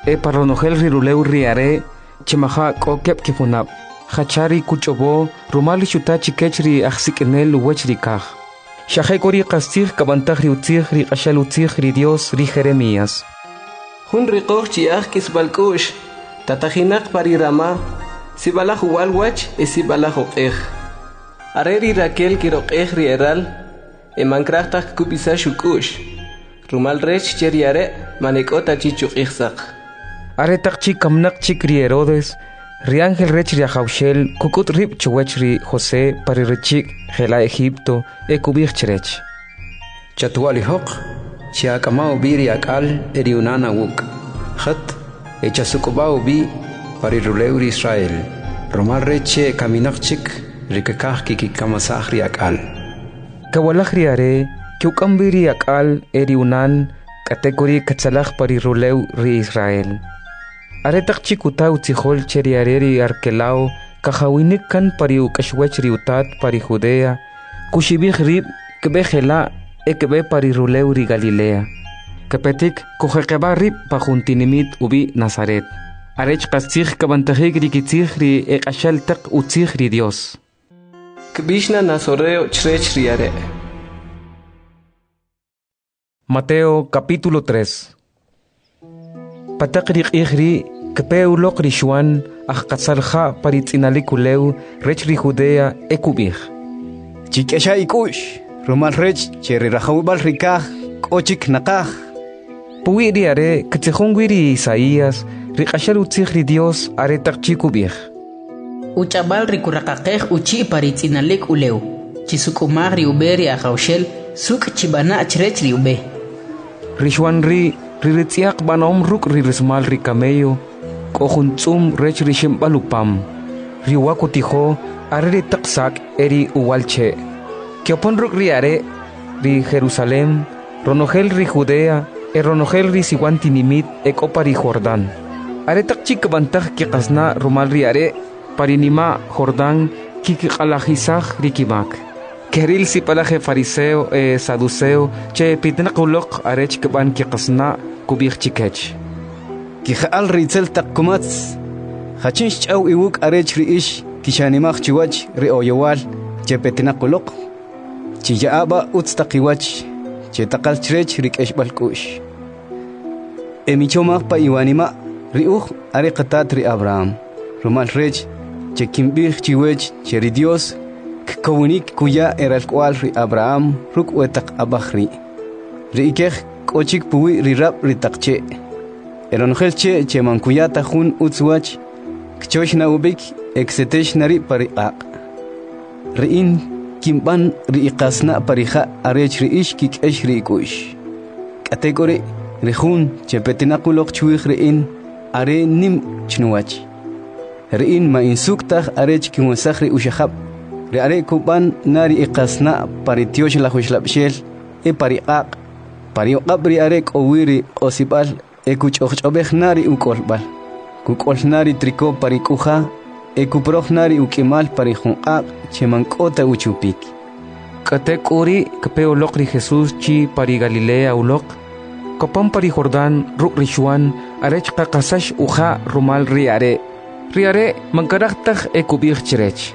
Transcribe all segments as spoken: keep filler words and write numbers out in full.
e paronogel riruleu riare chimaha kokep kifunap hachari kuchobo rumali chuta chikechri axsiknel wechri kaj shahekori qastir kabantag riutzig ri qashalutzig ri Dios ri Jeremías Hun riqoj chiaj kisbalkush tatajinak parirama sibalah walwach e sibalah oqej Areri Raquel kiroqej rieral emankrajtak kupisa shukush rumal rech cheriare manekota chichuqijsaq Are takchi kamnak chikri Herodes ri ángel rech ri ajaushel kukut rib chuwechri José parirechik gela Egipto e kubij cherech Chatuali hoq chiakamao biri akal eriunana wuk khat echasukubao bi pariruleuri Israel romal reche kaminakchik rikakaj kikikamasajri akal Kawalajri are kiukambiri akal eriunan kategori katsalaj pariruleu ri Israel Aretak chikuta utzihol cheriareri arkelao kajawinik kan pariu kashwechri utat pari Judea kushibij rib kebe gela e kebe pariruleu ri Galilea kepetik kujekeba rib pajuntinimit ubi Nazaret arech qastzij kabantajik rikitzij ri eqashal tak utzij ri Dios Kbishna nazoreo chrech riare Mateo capítulo tres Patakrik ihri kepeu lok rishuan ajqatzalja paritzinalikuleu rech ri Judea ekubij Chikesha ikush rumal rech cheri rajawbal rikaj kochik nakaj Puwi ri are kitzijungwi ri Isaías ri qashal utzij ri Dios are takchikubij Uchabal rikuraqaqej uchi paritzinalik uleu chisukumag ri ube ri ajawshel suk chibana chrech ri ube Rishuan ri riritziaq banom ruk rirismal ri camello kojuntzum rech ri shimbalupam ri wakutijo are ri taqsak eri uwalche kiopon ruk ri are ri Jerusalem ronogel ri Judea e ronogel ri siwantinimit e kopa ri Jordán are taqchik bantaj kiqasna rumal ri are parinima Jordán kikiqalajisaj ri kimak Keril si palaje fariseo e saduceo che pitnakulok arech keban kiqasna kubij chikech Kijal ritzel takkumats Hachinch chaw iwuk arech ri ish kishanimaj chiwach ri oyowal che petinakulok Chiyaaba utstaqiwach che taqal chrech ri keshbalkush Emichomaj pa iwanima ri uj are qatat ri Abraham Rumal rech che kimbij chiwech che ri Dios Kowunik kuya era el cual ri Abraham ruk wetak abahri ri ikej kochik puwi ri rab ri takche eronjel che che mankuyata jun utzwach kchosh na ubik exetesh nari pariqaq ri in kimban ri iqasna parija arech ri ish kikesh ri kush kategori ri jun che petinakulok chwij ri in are nim chnuwach ri in ma insuktaj arech kinwasaj ri ushahab Ri are kuban nari iqasna paritiosh la hushlabshel e pariqaq parioqab ri are qowiri osibal e kuch'oqch'obej nari ukolbal kukol nari triko parikuja e kuproj nari ukimal parijunqaq chemank'ota uchupik Kate kuri kepeu lok ri Jesús chi pari Galilea ulok kopam pari Jordán ruk rishuan arech qaqasash uja rumal ri are ri are mankarajtaj e kubij cherech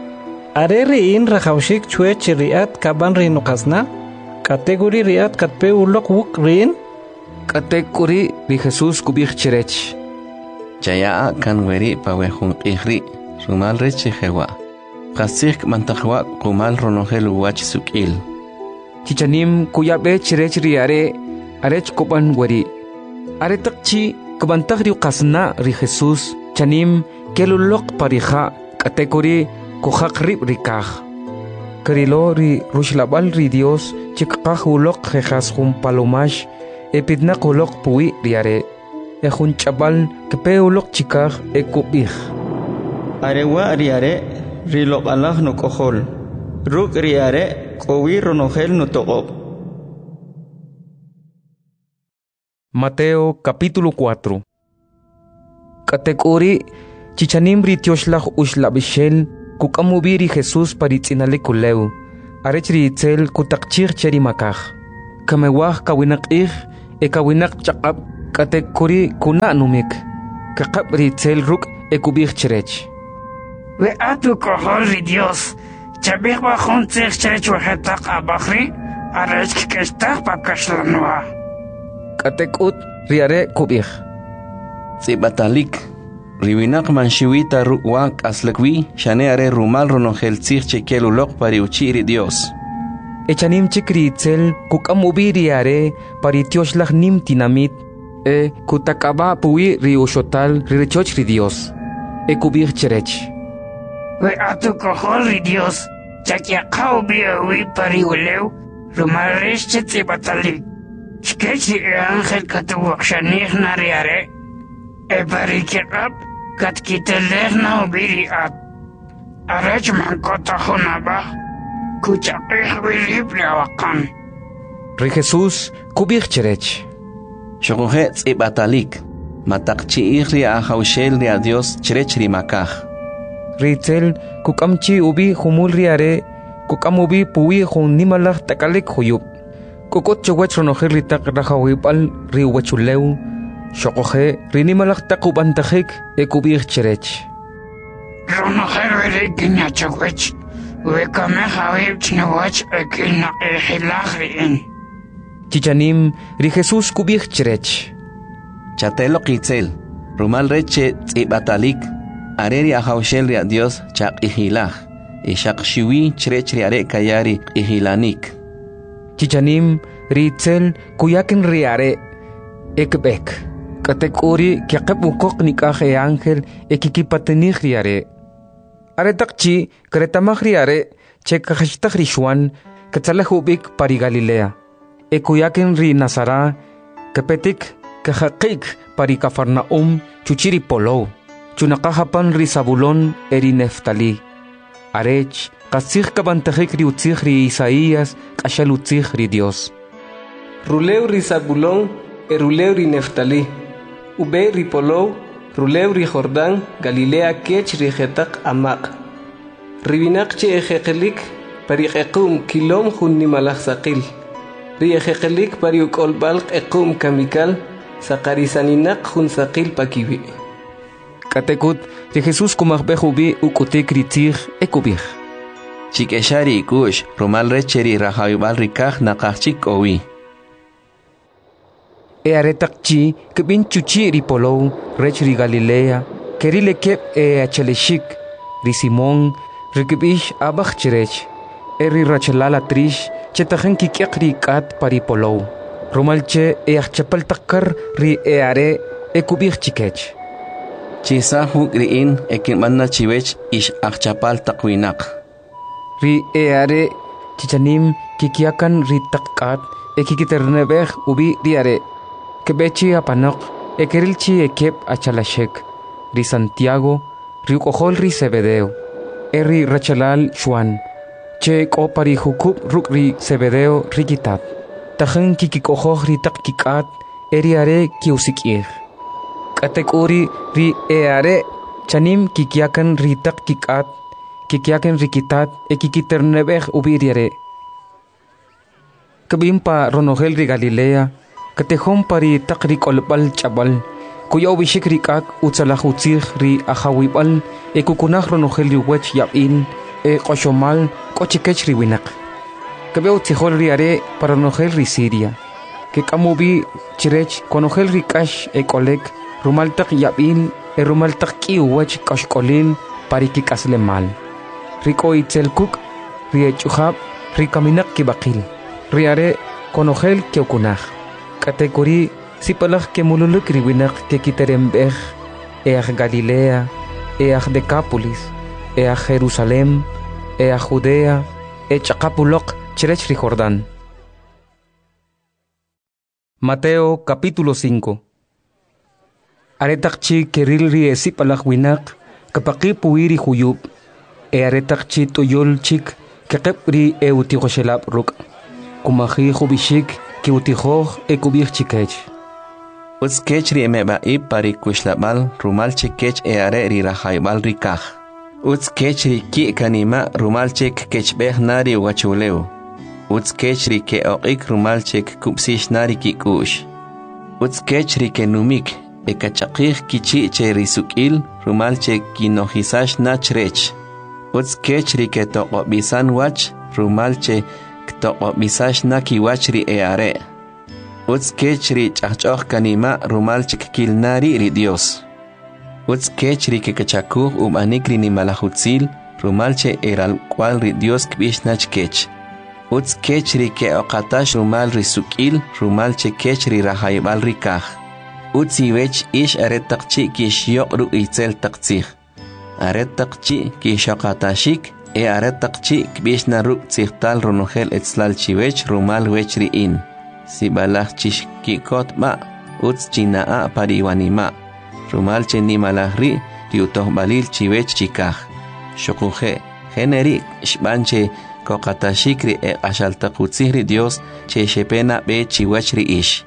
Are riin rajawshik chwe chiriat kaban rin uqasna kategori riat katpe ulok wuk rin kategori ri Jesús kubij cherech Chaya kan weri pawejun ihri rumal reche jewa qasik mantajwa kumal ronogel wach sukil Chichanim kuyabe cherech ri are arech koban weri are takchi kabantaj ri uqasna ri Jesús chanim kelulok parija kategori Kujak rib rikaj Kerilo ri rushlabal ri Dios chikqaj ulok jejas jun palomash epidnak ulok puwi riare e jun chabal kepe ulok chikaj e kubij Arewa riare rilok alah no kohol ruk riare kowi ronogel no toqob Mateo capítulo cuatro Kategori chichanim ri tioshlaj ushlabishel kukamubiri Jesús paritzinalikuleu arechri itzel kutakchir cheri makaj kamewaj kawinaq ij e kawinaq chaqab Katekuri kuna numik. Kakapri tzel ruk ekubich cherech. We atu kohori Dios. Chabih bajun tzich cherech wahetak abachri. Arech kestak pakashlanwa. Katekut riare kubich. Zibatalik. Riwinak manshiwita rukwak aslakwi. Shane are rumal ronogel tzich chekel ulok pari uchiri Dios. Echanim chikri tzel kukamubi riare pari tioshlach nim tinamit. E kutakaba puwi riushotal rirechoch ri Dios. E kubich cherech. We atu kohori Dios. Chakia kaubi awi pari uleu. Rumaresh chetzi batalik. Chkechi e angel katu wakshanih nariare. E pari kirab kat kitelech na ubiri at. Arech mankota hunaba. Kuchakih wilib liawakan. Ri Jesus kubich cherech. Shokohe tz'ibatalik. Matakchi'ich ri ahaushel ri a Dios cherech ri makaj. Ritzel kukamchi ubi humul riare. Kukamubi puwi hun nimalach takalik huyub. Kukot chawach ronojer ri tak rahawipal ri wachuleu. Shokohe ri nimalach takubantajik e kubich cherech. Ronojer veri kinya chawach. Wekame hawib chinawach e kina e hilach riin. Chichanim ri Jesus kubich cherech. Chatelo kitzel. Rumal reche tz'ibatalik. Areri ahaushel ri a Dios chak ihilach. Ishak shiwi cherech ri are kayari ihilanik. Chichanim ritzel kuyakin riare ekbek. Katekuri kiakab ukok nikah e angel ekikipatenih riare. Are takchi kretamah riare chekahashtah rishwan katsalahubik pari Galilea. E kuyakin ri Nazara kapetik kahakik pari Kafarnaum chuchiri polo. Chunakahapan ri Zabulon eri Neftali. Arech kasih kabantajik ri utzih ri Isaías kashal utzih ri Dios. Ruleu ri Zabulon e ruleu ri Neftali. Ube ri Polo, ruleu ri Jordán, Galilea kech ri Jetak amak. Ribinak che ejekelik pari ekum kilom hun nimalach sakil. Ri ejekelik pari ukolbalk ekum kamikal sakarisaninak hun sakil pakibi. Katekut ri Jesus kumahbehubi ukutik ritzih ekubich. Chikeshari kush rumal recheri rahawibal rikaj nakachik owi. E aretakchi kebin chuchi ri Polo rech ri Galilea kerile kep e acheleshik ri Simon rikibish abach cherech e ri rachelala trish chetajen kikiak ri kat pari Polo rumalche e achapal takkar ri e are e kubich chikech. Chisa huk riin ekimanna chiwech ish achapal takwinak. Ri e are chichanim kikiakan ri takkat e kikiternebech ubi ri are. Kebechi apanok ekerilchi ekep achalashek ri Santiago ri ukohol ri Zebedeo eri rachalal Juan che kopari hukub ruk ri Zebedeo rikitat tajen kikikohoj ri takkikat eri are kiusikir katekuri ri eare chanim kikiakan ri takkikat kikiakan rikitat ekikiternebej ubiriare kabimpa ronogel ri Galilea Katehom pari takri kolbal chabal, kuya ubishik rikak utsalahutzik ri ahawibal, e kukunah ronogel ri wech yabin, e koshomal kochikech ri winak. Kabeo tihol ri are para ronogel ri Siria, ke kamubi chirech konogel ri kash e kolek, rumaltak yabin, e rumaltak ki wech kashkolin pari kikasle mal. Riko itzel kuk, ri echuhab, ri kaminak kibakil, ri are konogel keukunah. Kategori sipalach ke mululuk riwinak ke kiterembech each Galilea, each Decapolis, each Jerusalem, each Judea, each Acapulok, cherech ri Jordán. Mateo capítulo cinco. Aretakchi keril ri esipalach winak kapaki puiri huyub, e aretakchi tuyol chik kekep ri eutikoshelap ruk, kumahi hubishik ki utihoj e kubich chikech. Uts kech ri emeba i pari kushlabal rumal chikech e are ri rahaibal rikaj. Uts kech ri ki kanima rumal chik kechbeh nari wachuleu. Uts kech ri ke oqik rumal chik kupsish nari ki kush. Utskech rikenumik ekachaqih kichi che risukil rumal che kinohisash nachrech. Utskech riketoqo bisan wach rumal che ktoqo bisash nakiwach ri eare. Utskech ri chachchoh kanima rumal che kilnari ri Dios. Utskech rikekachakuh umanik ri nimalahutzil rumal che eral cual ri Dios kbish nachkech. Utskech rike oqatash rumal risukil rumal che kech ri rahaybal rikah. Utsiwech ish aretaqchi kishyoq ru itzel taqtzih. Aretaqchi kishoqatashik e aretaqchi kbishna ru tzihtal runogel etzlal chiwech rumal wech riin. Sibalach chish kikot ma utz chinaa pariwanima. Rumal che nimalahri riutoh balil chiwech chikah. Shokuje generi shbanche kokatashikri e ashaltakutzihri Dios che shepena be chiwach ri ish.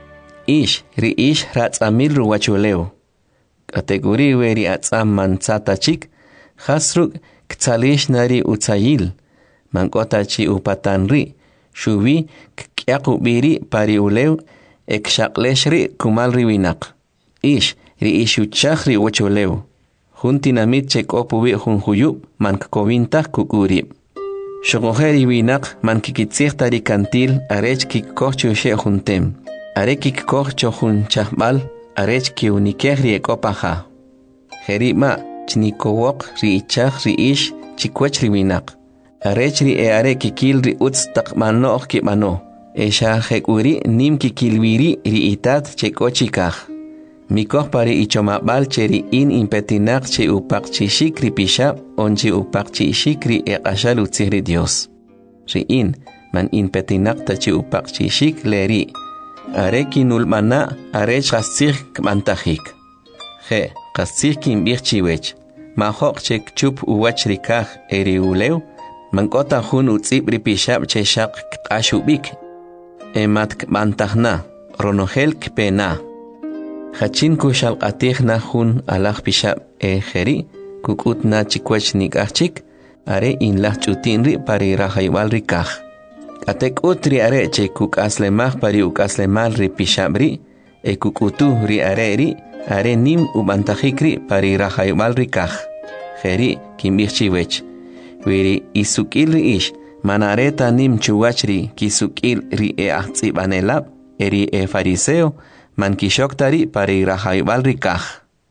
Ish ri ish ratzamil ruwachuleo. Kategori weri atzam manzata chik hasruk ktsalish nari utzayil. Mankota chi upatanri shuvi kyaku biri pari uleo ekshaqleshri kumal riwinak. Ish ri ishu chakri wachuleo. Juntinamit chek opuwi junjuyub mankkovintah kukurib. Shogojeri winak mankikitzihta kantil arech kikkochu she juntem. Are kikkochu jun chahbal arech ki unikehri ekopaha. Jerima chnikowok ri ichach ri ish chikwech ri winak. Arech ri e are kikil ri utz takmano kibano. Esha jekuri nim kikilwiri ri itat chekochikah. Mikoh pari ichomabal cheri in impetinak che upakchishik ri pishab onchi upakchishik ri eqashal utzihri Dios. Ri in man impetinak ta che upakchishik leri. Are kinulmana are chastzih kmantahik. Je, chastzih kimbich chiwech. Mahok chek chup uwach rikah eri uleu. Mankota hun utzib ri pishab che shak kashubik. Emat kmantahna, ronogel kpena. Hachin kushal qatih na hun alach pishab e jeri kukut na chikwech nikachik are in lah chutinri pari rahaywal rikah. Atek utri are che kuk aslemah pari uk aslemal ri pishabri e kukutu ri are ri are nim ubantahikri pari rahaywal rikah. Jeri kimbirchiwech. Wiri isukil ri ish manareta nim chuwachri kisukil ri e ahtsibanelab eri e fariseo man kishoktari pari rahaybal rikah.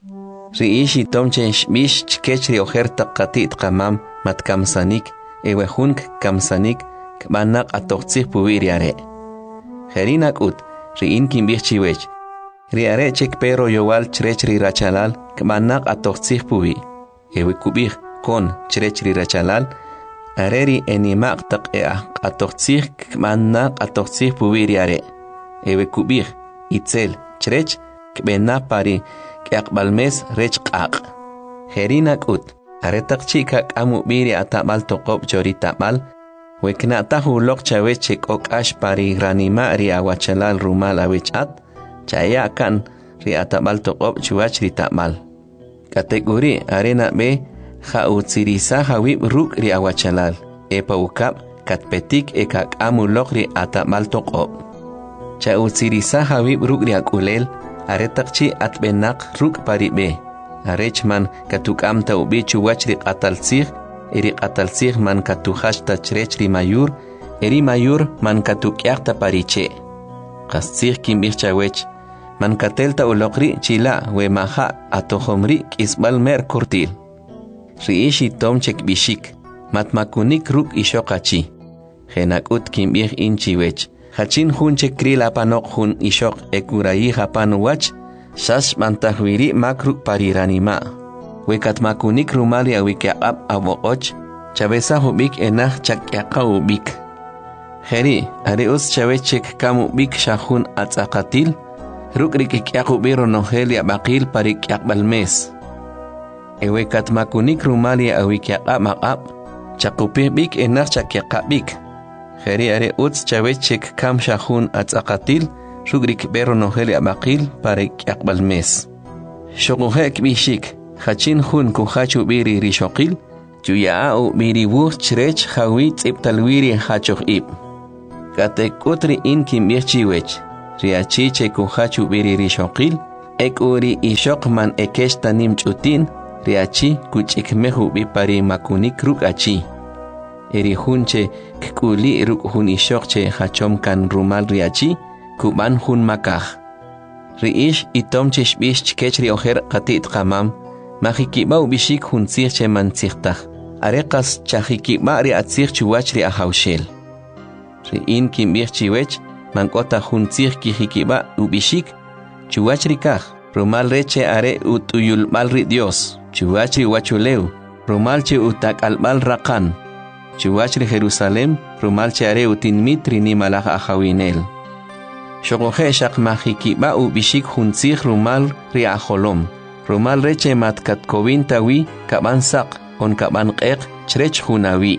Ri ishi tomchen shmish chkech ri ojerta qatit qamam mat kamsanik ewe hunk kamsanik kbanak atoqtzih puwiri are. Jerinak ut ri in kimbich chiwech. Ri are chek pero yowal chrech ri rachalal kbanak atoqtzih puwi. Ewe kubih kon chrech ri rachalal are ri enimak taq eah atoqtzih kbanak atoqtzih puwiri are. Ewe kubih itzel chrech kbena pari kyaqbalmes rech qaq. Jerinak ut aretak chika kamu biri atabal toqob chori tabal wekna tahu lok chawe chek okash pari granima ri awachalal rumal awechat chaya kan ri atabal toqob chuach ri tabal. Kategori arena be kha utsirisa hawib ruk ri awachalal epa ukap katpetik eka kamu lok ri atabal toqob. Cha utsirisa hawib ruk ri akulel aretakchi atbenak ruk paribe. Arechman katukam ta ubi chuwach ri qatalsig eri qatalsig man katuhash ta chrech ri mayur eri mayur man katukyaq ta pariche. Qastsig kimbich chawech man katelta ulokri chila we maha atohomri kisbal mer kurtil. Ri ishi tomchek bishik matmakunik ruk ishokachi. Genakut kimbich inchiwech. Hachin hun chekri la panok hun ishok ekurayi hapanu wach shash mantahwiri makruk pariranima. Wekat makunik rumali awikyaqab awoqoch chabesa hubik enah chakyaqa ubik. Jeri areus chavechek kamu bik shahun atzaqatil rukrik ikyaqubiro noheli abaqil parikyaqbalmes. Ewekat makunik rumali awikyaqab maqab chakupih bik enah chakyaqabik. Jeri are uts chavechek kam shahun atzaqatil rugrik bero noheli abaqil parek yakbalmes. Shokuhek bishik hachin hun kuhachu biri rishokil chuyaau biri wuh chrech hawi tsiptalwiri hachoch ib. Katek utri in kimbirchiwech riachi che kuhachu biri rishokil, ek uri ishok man ekeshta nim chutin, riachi kuchikmehu bi pari makunik ruk achi. Eri hunche kuli ruk hun ishok che hachom kan rumal riachi, kuban hun makah. Riish itom che shbish chkech rioher qatit qamam, mahikiba ubishik hun tsir che man tsirtach. Arekas chahikiba ri atsir chuwach ri ahaushel. Riin kimbir chiwech, mankota hun tsir kihikiba ubishik, chuwach rikah. Rumal reche are utuyul malri Dios, chuwach ri wachuleu, rumal che utak albal rakan. Chuwach ri Jerusalem, rumal che are utin mitri ni malach ahawinel. Shogohe shak mahikiba ubishik hun tsir rumal ri aholom. Rumal reche matkat kovin kaban sak. On kaban qeq chrech hunawi.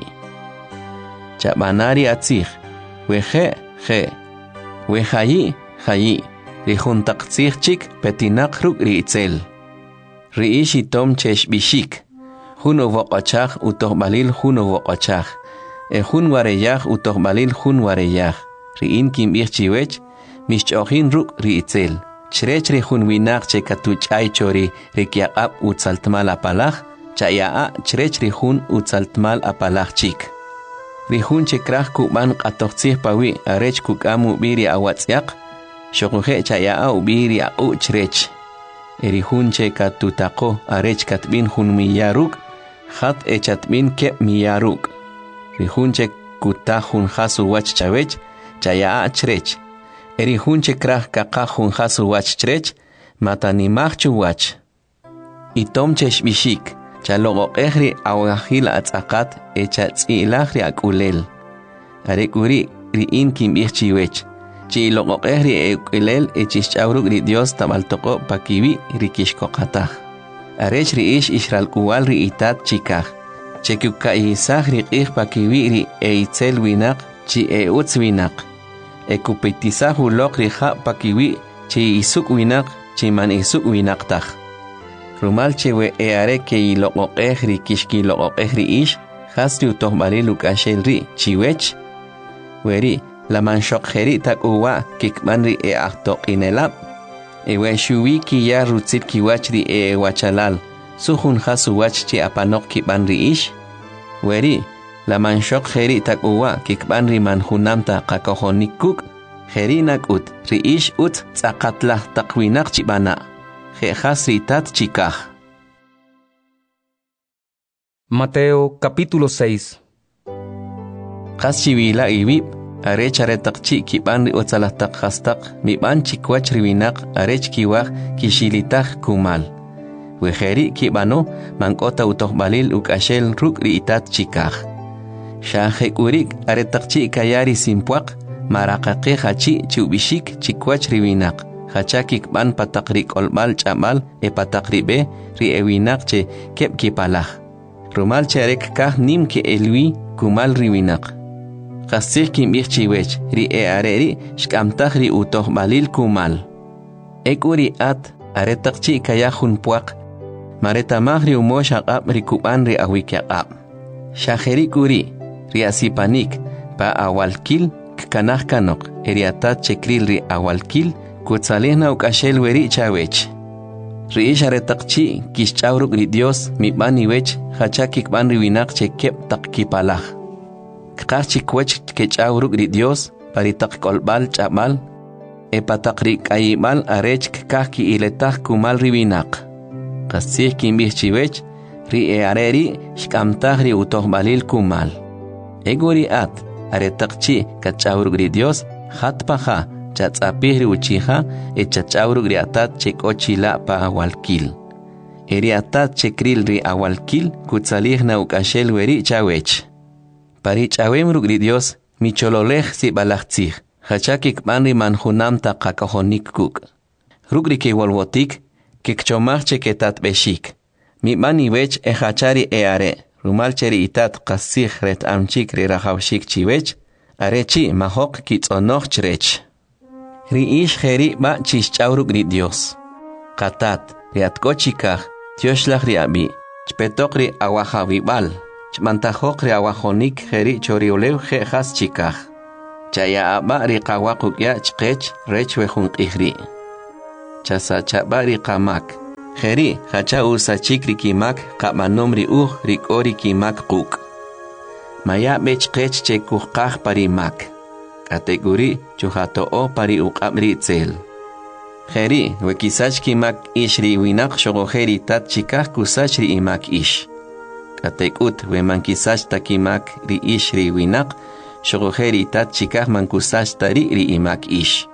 Chabanari atzir. Weje, je. Wejayi, jayi. Rihun taqtzir chik petinak ruk riitzel. Riishi tom chesh bishik. Huno voqachach utoh balil huno voqachach. E hun wareyach utoh balil hun wareyach. Riin kim irchiwech, mishchohin ruk riitzel. Chrech rihun winak che katuch ay chori rikyaqab utzaltmal apalach. Chayaa chrech rihun utzaltmal apalach chik. Rihun chekrach kuban qatoqtzih pawi arech kukamu biri awatziaq. Shokuhe chayaa ubiri au chrech. Erihun chekatutako arech katbin hun miyaruk. Khat echatbin ke miyaruk. Rihun chekutahun hasu wach chawech. Chayaa chrech. Erihun chekrach kakahun hasu wach chrech. Matanimach chuwach. Itom cheshbishik. Chalogo ehri awahil atzakat echa tzilahri akulel. Arekuri riin kim irchiwech. Chilogo ehri ekulel echishchauruk ri Dios tabaltoko pakiwi rikishkokatah. Arech riish ishralkuwal ri itat chikah. Chekuka isah riqih pakiwi ri eitzel winak chi eutz winak. Ekupitisah ulok riha pakiwi chi isuk winak chi man isuk winak tah. Rumal chewe eare ke iloqo ehri kishki loqo ehri ish khasti utoh bali lukashel ri chiwech weri la manshok kheri tak uwa kikmanri e ahtoq inelab ewe shuwi ki ya rutzit ki wachri e wachalal suhun khasu wach chi apanok ki banri ish weri la manshok kheri tak uwa kikbanri manhunamta qakohonikuk kheri nakut ri ish ut tsaqatlah taqwinak chibana. Mateo capítulo seis. Qaschivila ibib arech aretaqchi kiban ri otzalataq khastaq miban chikwach riwinak arech kiwaj kishilitaq kumal. Wejeri kibano mankota utohbalil ukashel ruk ri itat chikaj. Shahek urik aretaqchi kayari simpuaq maraqaqi hachi chubishik chikwach riwinak. Hachakik ban patakrik olbal chamal e patakribe ri ewinak che kep kipalach. Rumal cherek kah nim ke elwi kumal riwinak. Qasir kim irchiwech ri e areri shkamtah ri utoh balil kumal. Ekuri at aretaqchi kayahun puaq. Maretamah ri umosh aqab ri kuban ri awikyaqab. Shaheri kuri ri asipanik pa awalkil kkanah kanok eriatat chekril ri awalkil Kutsalihna ukashel weri chawech. Riish aretaqchi kishchauruk ri Dios mibani wech hachakik ban riwinak che kep taqkipalaj. Kqachik wech kechchauruk ri Dios paritak kolbal chamal e patakri kayibal arech kaki iletaq kumal riwinak. Qasih kimbihchiwech ri e areri shkamtaq ri utohbalil kumal. Eguri at aretaqchi kachchauruk ri Dios hatpaja chatzapihri uchija e chachawruk ri atat chekochila pa awalkil. Eri atat chekril ri awalkil kutsalihna ukashel weri chawech. Pari chawemruk ri Dios michololej si balachtzij. Hachakik banri manhunam ta qakahonik kuk. Rukri ke walwotik kikchomach cheketat beshik. Mi mani wech e hachari e are. Rumal cheri itat qasih ret amchik ri rahawshik chiwech. Are chi mahok kitzonoch chrech. Riish kheri ba chishchauruk ri Dios. Qatat riatkochikaj tioshlaj ri abi. Chpetok ri awahavibal. Chmantajok ri awajonik kheri choriolew jejas chikaj. chaya aba ri qawaqukya chqech rech wejun qihri chasa chaba ri qamak kheri hacha usa chikri kimak qamanom ri uj ri qori kimak quk maya bech qech che kuqaj pari mak kategori chuhato o pari uqamri tsel kheri we kisach kimak ishri winaq shogoheri tat chikaj kusach ri imak ish katekut we man kisach takimak ri ishri winaq shogoheri tat chikaj man kusach tari ri imak ish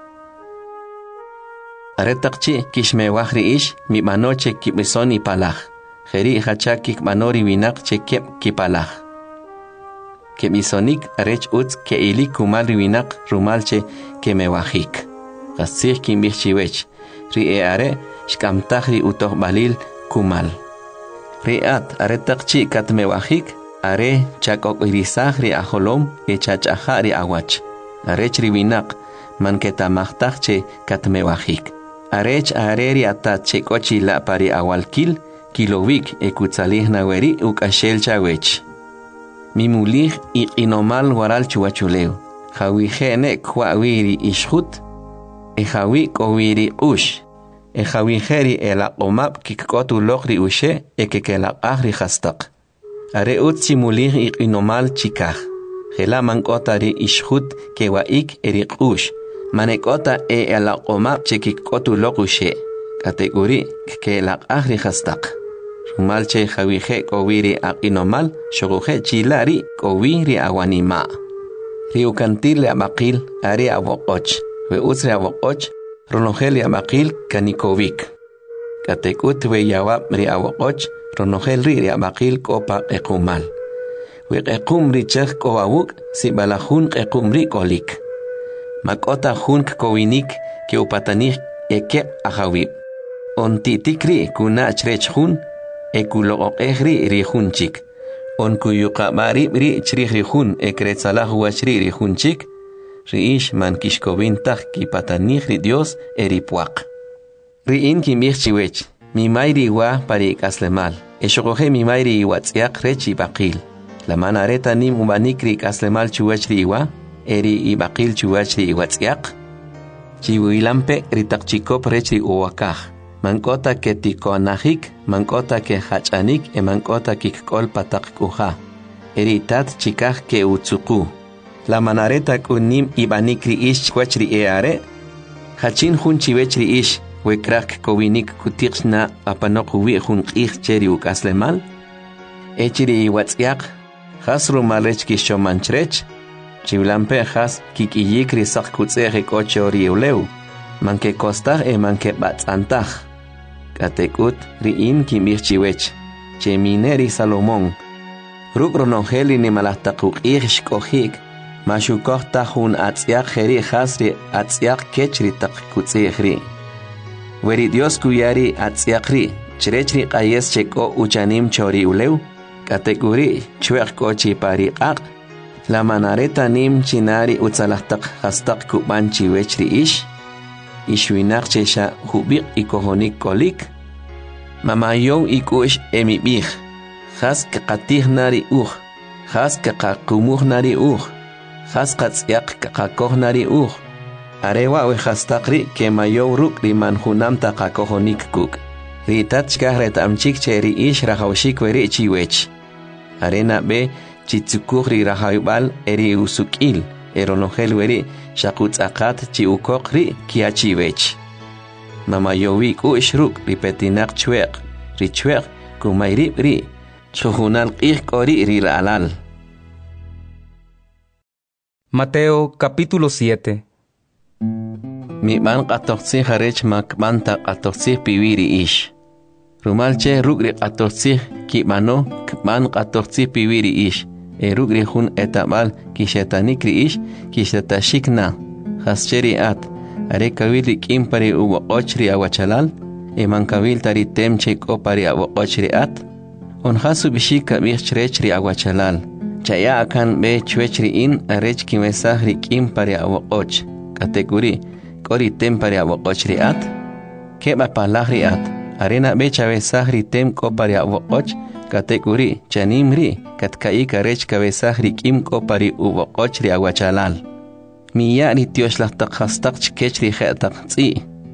aretaqchi kishme wahri ish mi manoche kibisoni palaj kheri hacha kikmanori winaq che kep kipalaj kemisonik arech utz ke ili kumal riwinak rumalche kemewahik qasih kimbichiwech ri e are shkamtaj ri utoh balil kumal ri at are taqchi katmewahik are chakok irisaj ri ajolom e chachaja ri awach arech riwinak man ketamajtaj che katmewahik arech are ri atat che kochi la pari awalkil kilowik e kutsalih naweri ukashel chawech mimulih y inomal waral chuachuleo jawi gene kwawiri ishut e jawi kowiri ush e jawi geri ela omap kikotu logri ushe e kekela agri hastaq are ut simulih y inomal chikaj gela mankotari ishut kewaik erik ush manekota e ela omap chekikotu logushe kategori kekela agri hastaq malche jawije kowiri aqinomal shogoje chilari kowiri awanima riukantil amaqil ari awoqoch we usre awoqoch ronogel amaqil kanikovik katekut we yawab ri awoqoch ronogel ri amaqil kopa equmal we equm ri chej kowawuk si balajun equm ri kolik makota jun kowinik ke upatanik eke ajawib onti tikri kuna chrech jun ekulo ehri rihunchik on kuyuqa mari ri chrih rihun ekretsalah wachri rihunchik riish man kishkovin taj kipatanij ri Dios eripuaq riin kimihchiwech mi mayri wa pari kaslemal eshogoje mi mayri wa tsiaq rechi baqil la manareta nim umanikri kaslemal chuwachri wa eri ibaqil chuwachri wa tsiaq chiwilampe ritaqchikop rechi uwakaj mankota ke tikonajik mankota ke hachanik e mankota kikkol patak kuja eritat chikaj ke utsuku la manareta kunim ibanikri ish kwachri eare hachin hun chiwechri ish wekrak kowinik kutixna apanok wi hun qih cheri ukaslemal echiri watsiaq hasru malech kishomanchrech chiwlampe has kikiyikri sak kutsege kochori uleu manke kostaj e manke batzantaj katekut riin kimbichiwech chemineri Salomón rukronongeli ni malahtaquq ishkohik mashukoj tajun atsiaq jeri hasri atsiaq kechri taqkutzihri weri Dios kuyari atsiaqri chrechri qayes cheko uchanim chori uleu katekuri chweq kochi pariqaq la manareta nim chinari utsalahtak hastaq kubanchi wechri ish ishwinaq chesha hubiq ikohonik kolik mamayow ikush emibij has kaqatij nari uj has kaqaqumuj nari uj has qatsiaq kaqakoj nari uj arewa we hastaqri kemayow rukri manhunam taqakohonik kuk ritat chkahret amchik cheri ish rahawshik weri chiwech arena be chitsukuj rahayubal eri usukil eronogel weri shaqutz aqat chi ukoqri kiachiwech mamayowi kushruk ripetinaq chweq ri chweq kumayri ri chujunal qih qori ri alal. Mateo capítulo siete. Mi man qatoqsi harech makman ta qatoqsi piwiri ish rumalche rugri qatoqsi kibano kman qatoqsi piwiri ish e rugri hun etamal kishetanikri ish kishetashikna hascheri at are kawili kimpari uwa ochri awachalal e mankawil tari temche kopari awa ochri at on hasu bishika bichrechri awachalal chaya akan be chwechri in arech kimesahri kimpari awa och kategori kori tempari awa ochri at keba palahri at arena be chavesahri tem kopari awa och kategori chanimri katkai karech kabesahri kim kopari uwa ochri awachalal miya ri tioshlah taqhastaq chkech ri khetaq tsi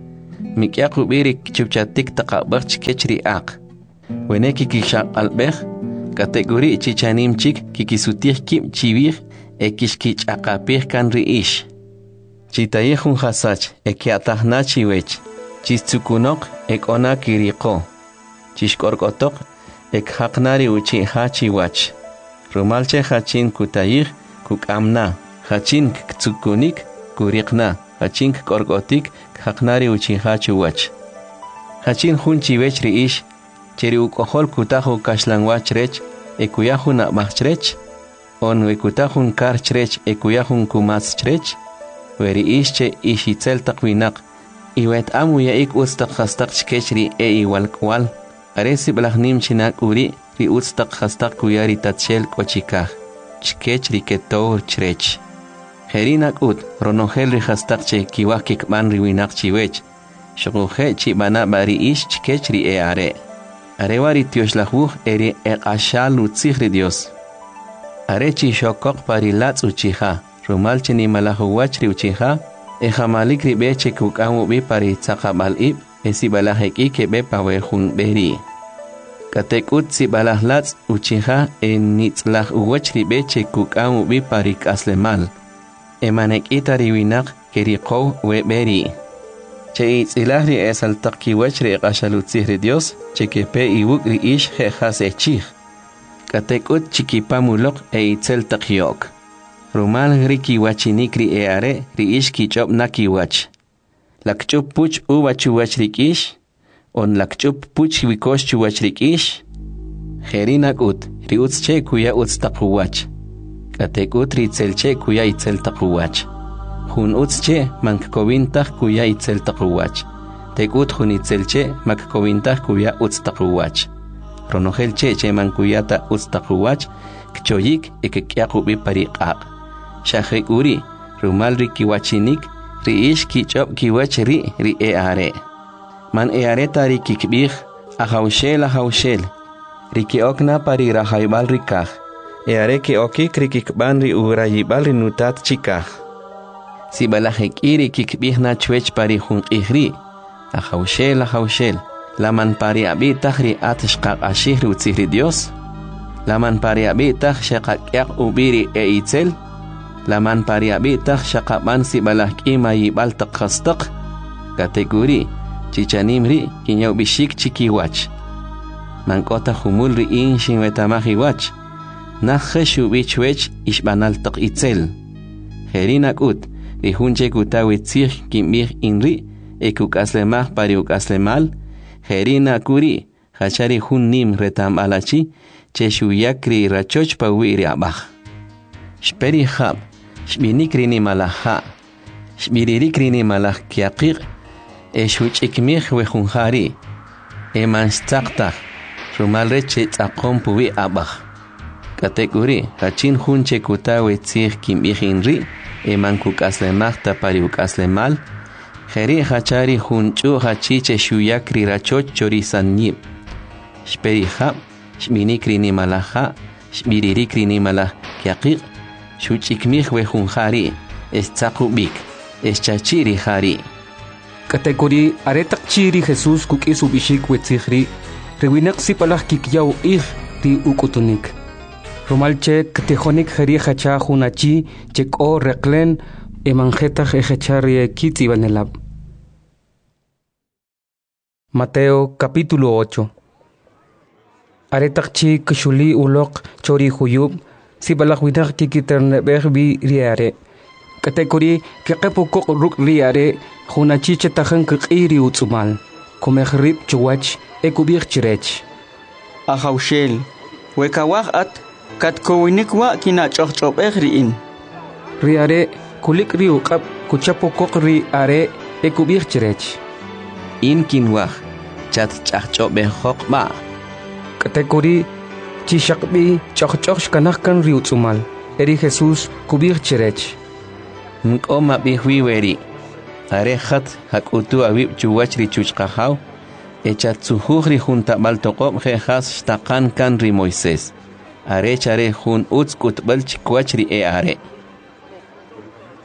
mikya qubiri chupchatik taqabaq chkech ri aq weneki kishaq albeh kategori chichanim chik kikisutir kim chivir ekishkich aqapih kan ri ish chitayehun hasach ekiatahna chiwech chistsukunok ekona kiriko chishkorkotok ek haqnari uchi hachi wach rumalche hachin kutayih kukamna hachin ktsukunik kuriqna hachin korkotik haqnari uchi hachi wach hachin hun chiwech ri ish cheri ukohol kutahu kashlan wachrech ekuyahun abachrech on wekutahun karchrech ekuyahun kumaschrech weri ishche ishitzel taqwinak iwet amu yaik ustaq khastaq chkechri e igual kwal aresi blahnim chinak uri ri ustaq khastaq kuyari tatshel kochikaj chkechri ketor chrech herinak ut ronohel ri khastaq che kiwakik ban ri winak chiwech shuguje chi bana bari ish chkechri e are arewari tioshlahu eri eqashal utzihri dios arechi shokok parilatz uchiha rumal chini malahu wachri uchiha e jamalik ribe che kukamu bi pari tsaqabal ib esi balaheki ke be pawe hun beri katekut si balahlatz uchiha e nitzlah uwachri be che kukamu bi pari kaslemal e manek itari winak keriqo we beri che itzilahri esal taqki wachri qashalutzihri dios che ke pe iwukri ish jejas echih katekut chikipamulok e itzel taqyok rumal riki wachinikri e are ri ish kichop nakiwach lakchup puch uwachu wachrikish on lakchup puch wikosh chu wachrikish kherinak ut ri utsche kuya uts taqwach katekut ri tselche kuya itzel taqwach hun utsche mankkovintah kuya itzel taqwach tekut hun itzelche makkovintah kuya uts taqwach ronogel che che mankuyata uts taqwach kchoyik ekekyaqubi pariqaq shahek uri rumal ri kiwachinik ri ish kichop kiwach ri ri e are man e are tari kikbih ahawshel ahawshel ri kiokna pari rahaybal rikaj e are ki okik ri kikban ri urayibal ri nutat chikaj si balahek iri kikbih na chwech pari hun ihri ahawshel ahawshel laman pari abitaj ri atshqaq ashih ri utzihri dios laman pari abitaj shaqaq ubiri e itzel laman pari abitaj shaqaban si balahki mayibal taqhastaq kategori chichanimri kinyaw bishik chikiwach mankota humul ri inshin wetamahi wach nakhishu bichwech ishbanal taq itzel herinak ut ri hunche kutawi tzih kimih inri ekukaslemah pari ukaslemal herina kuri hachari hun nim retam alachi cheshuyakri rachoch pawiri abaj shperi khab shbinikri ni malaha shbiririkri ni malah kiaqiq eshuchikmih we hunhari emanstaqta rumalre che tsaqom puwi abaj kategori hachin hunche kutawe tzih kimijinri emankukaslemah pari ukaslemal Heri hachari hunchu hachiche shuyakri rachoch chorisanib. Shperi hab, shminikri ni malaha, shmiririkri ni malah kiaqiq, shuchikmih we hunhari, estzaqubik, eschachiri hari. Kategori aretak chiri Jesus kukisu bishik wetzihri, rewinak si palah kikyaw ih ti ukutunik. Romalche ktejonik heri hacha hunachi chek o reklen emanjetach ejechari kitzi banelab. Mateo capítulo ocho. Aretakchi kshuli ulok chori huyub si balakwinak kikiternebeh bi riare. Kategori kekepukok ruk riare hunachi chetajan kikiri utsumal. Kumehrib chuwach ekubir chirech. Ahawshel wekawach at katkowinikwa kinachochobeh riin. Riare kulik ri uqab kuchapokok ri are ekubir chirech. In kinwah chat chachobeh hokba. Kategori chishakbi chachchoch kanahkan ri utsumal. Eri Jesus kubir chirech. Nkoma bihwiweri. Are khat hakutu awib chuwach ri chuchqahaw. Echat suhuri junta baltoqob jejas shtaqan kan ri Moisés. Are chare jun utskut balch kwach ri e are.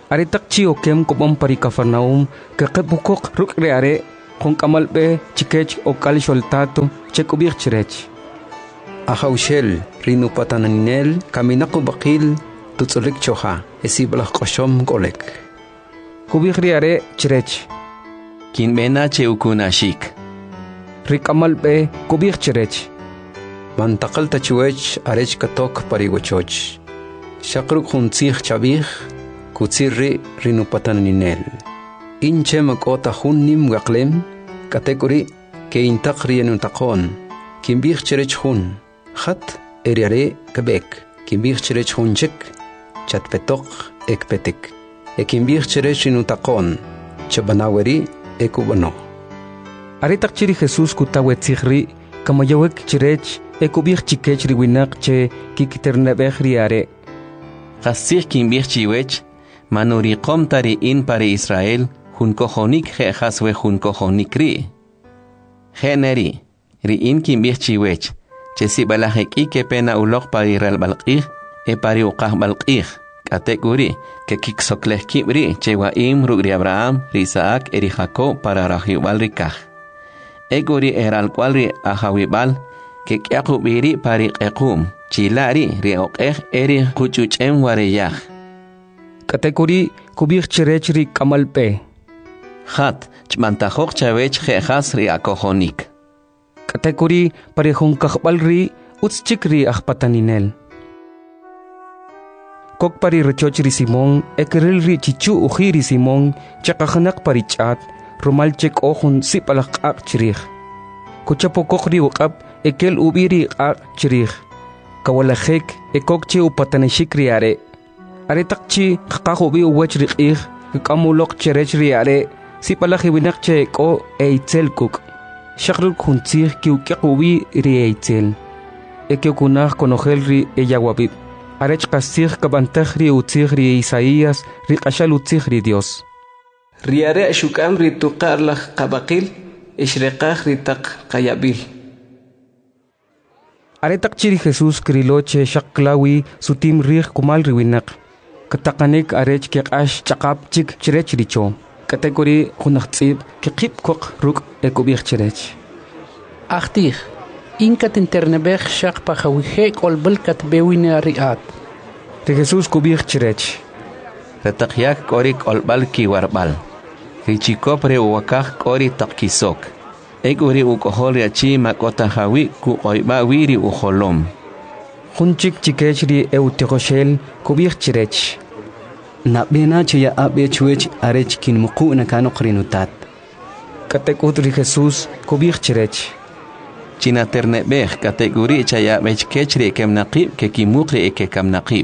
Aritakchi okem kopon pari Cafarnaum kakepukok ruk reare con kamalbe chikech okal sholtato chekubir chirech. Ahaushel rinu pataninel kaminaku bakil tutsulik choha esiblah koshom golek. Kubir reare chirech. Kin bena che ukunashik. Rikamalbe kubir chirech. Mantakal tachuech arech katok parigochoch. Shakruk huntzich chabich kutsirri rinupataninel. Inche makota hunnim gaklem kategori ke intakri enutakon. Kimbich cherech hun. Khat eriare kebek. Kimbich cherech hunchek. Chatpetok ekpetek. E kimbich cherech enutakon. Chabanaweri ekubano. Aritak chiri Jesus kutawetzihri kamayawek chirech ekubich chikech riwinak che kikiternebech riare. Qasir kimbich chiwech manuri qomtari in pare Israel hun kohonik je haswe hun kohonik ri. Generi ri in kimbich chiwech che si balajek ike pena ulok pari ral balqih e pari uqah balqih kategori ke kiksokleh kibri che wa im rugri Abraham ri Isaac eri Jacob para rahiwal rikah. Egori eral kwalri ahawibal ke kyakubiri pari qequm chilari ri oqeh eri kuchuchem wareyah. Kategori kubir chirech ri kamalpe. Khat chmantajok chavech jejas ri akohonik. Kategori pari hunkakbal ri utschik ri ahpataninel. Kok pari rechoch ri Simon ekeril ri chichu uji ri Simon chakahanak pari chat rumal chek ohun sipalak ak chirich. Kuchapokok ri ukab ekel ubiri ak chirich. Kawalajek ekokchi upatanishik riare. Are takchi kakahubi uwech rikih kamulok cherech riare sipalaji winak che ko eitzel kuk. Shakrul kuntzih kiukiakubi ri eitzel. Ekiokunach konogel ri eyawabib. Arech kasih kabantaj ri utzih ri Isaías ri kashal utzih ri Dios. Riare shukam ri tuqarlaj qabaqil ishreqaj ri taq qayabil. Aretak chiri Jesus kriloche shaklawi sutim rih kumal riwinak. Katakanik arech kekash chakap chik chirech richo. Kategori kunachtib kekip kok ruk ekubich chirech. Achtig, inkat internebech shak pachawije kolbelkat bewine riat. De Jesus kubich chirech. Retakyak kori kolbal kiwarbal. Richikopre uwakak kori takkisok. Eguri ukohol yachi makota hawi ku oiba wiri uholom. Hunchik chikech ri eutikoshel kubich chirech. Na bena chaya abe chuech arech kin muku na kano krinutat. Katekut ri Jesus kubich chirech. China ternebech kategori chaya bechkech ri kem naqib ke kimukri eke kam naqib.